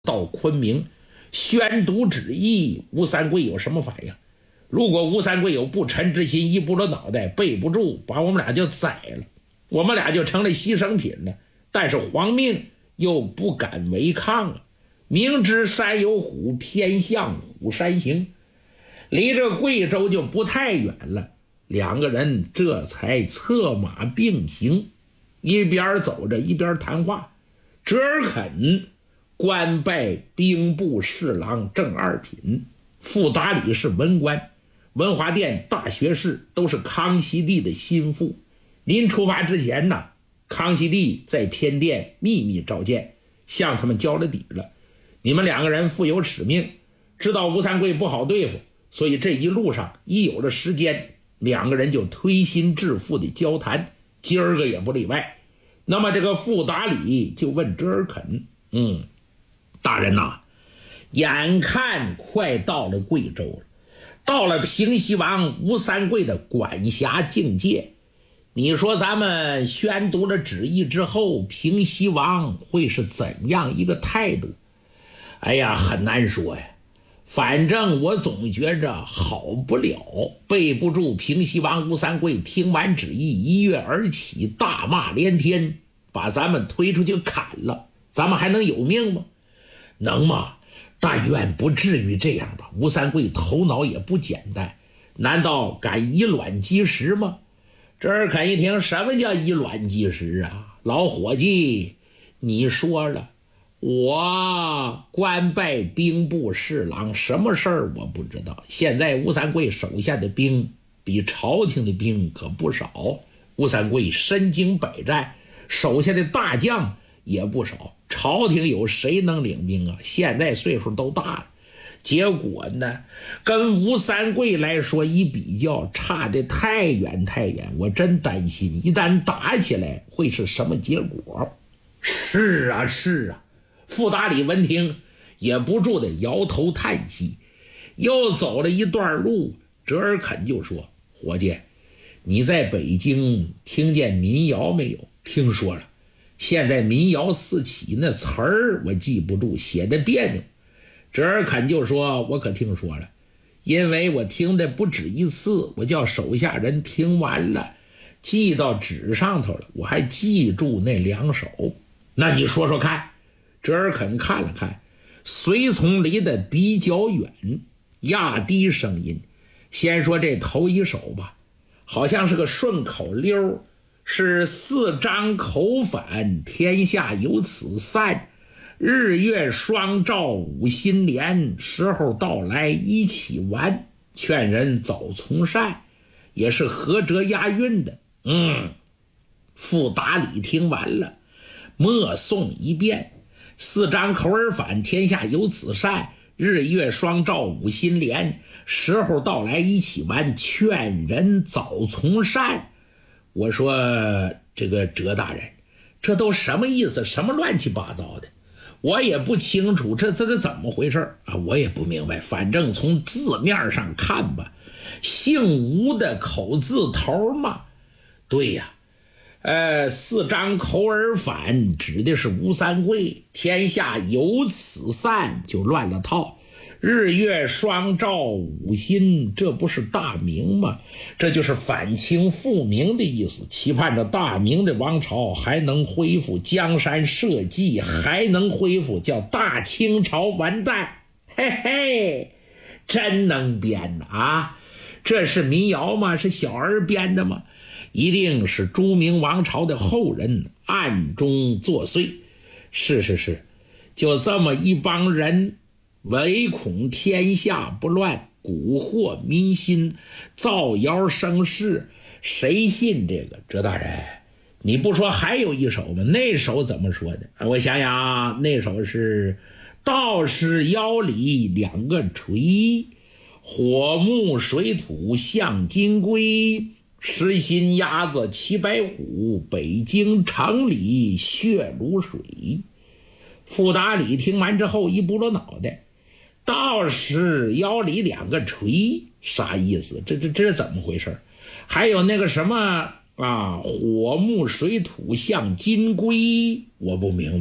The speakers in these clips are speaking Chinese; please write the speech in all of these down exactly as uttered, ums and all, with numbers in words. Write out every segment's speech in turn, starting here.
到昆明宣读旨意，吴三桂有什么反应？如果吴三桂有不臣之心，一不了脑袋，背不住，把我们俩就宰了，我们俩就成了牺牲品了。但是皇命又不敢违抗啊，明知山有虎，偏向虎山行，离这贵州就不太远了。两个人这才策马并行，一边走着一边谈话。折耳肯官拜兵部侍郎正二品，傅达理是文官，文华殿大学士，都是康熙帝的心腹。临出发之前呢，康熙帝在偏殿秘密召见，向他们交了底了。你们两个人负有使命，知道吴三桂不好对付，所以这一路上一有了时间，两个人就推心置腹的交谈，今儿个也不例外。那么这个傅达理就问折耳肯，嗯，大人呐、啊，眼看快到了贵州了，到了平西王吴三桂的管辖境界，你说咱们宣读了旨意之后，平西王会是怎样一个态度？哎呀，很难说呀。反正我总觉着好不了，背不住平西王吴三桂听完旨意一跃而起，大骂连天，把咱们推出去砍了，咱们还能有命吗？能吗？但愿不至于这样吧。吴三桂头脑也不简单，难道敢以卵击石吗？折耳肯一听，什么叫以卵击石啊？老伙计，你说了，我官拜兵部侍郎，什么事儿我不知道。现在吴三桂手下的兵比朝廷的兵可不少，吴三桂身经百战，手下的大将也不少，朝廷有谁能领兵啊？现在岁数都大了，结果呢，跟吴三桂来说一比较，差得太远太远。我真担心一旦打起来会是什么结果。是啊是啊，傅达理闻听也不住的摇头叹息。又走了一段路，折耳肯就说，伙计，你在北京听见民谣没有？听说了，现在民谣四起，那词儿我记不住，写的别扭。折耳肯就说，我可听说了，因为我听的不止一次，我叫手下人听完了，记到纸上头了，我还记住那两首。那你说说看。折耳肯看了看，随从离得比较远，压低声音，先说这头一首吧，好像是个顺口溜，是四张口反，天下有此散，日月双照五心连，时候到来一起玩，劝人早从善，也是合辙押韵的。嗯，傅达理听完了，默诵一遍，四张口而反，天下有此善，日月双照五心连，时候到来一起玩，劝人早从善。我说这个折大人，这都什么意思？什么乱七八糟的？我也不清楚，这这是怎么回事啊？我也不明白。反正从字面上看吧，姓吴的口字头嘛。对呀，呃，四张口而反指的是吴三桂，天下有此散就乱了套。日月双照五心，这不是大明吗？这就是反清复明的意思，期盼着大明的王朝还能恢复，江山社稷还能恢复，叫大清朝完蛋。嘿嘿，真能编呐啊！这是民谣吗？是小儿编的吗？一定是朱明王朝的后人暗中作祟。是是是，就这么一帮人，唯恐天下不乱，蛊惑民心，造谣生事，谁信这个？折大人，你不说还有一首吗？那首怎么说的？我想想啊，那首是道士腰里两个锤，火木水土像金龟，实心鸭子骑白虎，北京城里血如水。傅达理听完之后一拨了脑袋，道士腰里两个锤啥意思？这这这是怎么回事？还有那个什么啊，火木水土像金龟，我不明白。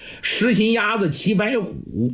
石心鸭子骑白虎。